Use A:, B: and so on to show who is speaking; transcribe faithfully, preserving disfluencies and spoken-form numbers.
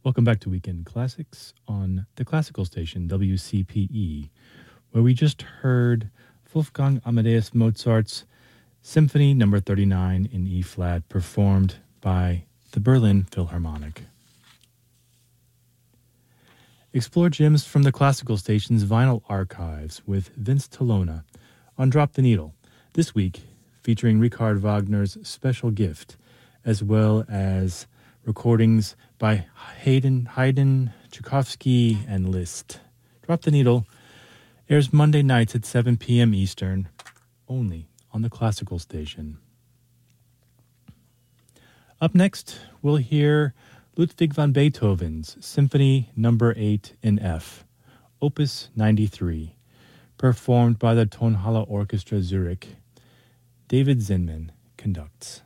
A: Welcome back to Weekend Classics on the classical station W C P E, where we just heard Wolfgang Amadeus Mozart's Symphony Number thirty-nine in E-flat, performed by the Berlin Philharmonic. Explore gems from the classical station's vinyl archives with Vince Tolona on Drop the Needle, this week featuring Richard Wagner's Special Gift, as well as recordings by Haydn, Haydn, Tchaikovsky, and Liszt. Drop the Needle airs Monday nights at seven p.m. Eastern, only on the classical station. Up next, we'll hear Ludwig van Beethoven's Symphony Number eight in F, Opus ninety-three, performed by the Tonhalle Orchestra Zurich. David Zinman conducts.